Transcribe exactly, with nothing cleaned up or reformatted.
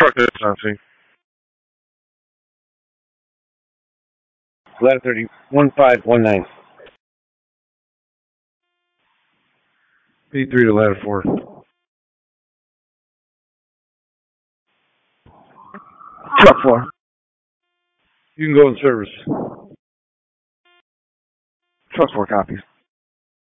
Truck is something. Ladder thirty, one five one nine. B three to ladder four. Truck four. You can go in service. Truck four copies.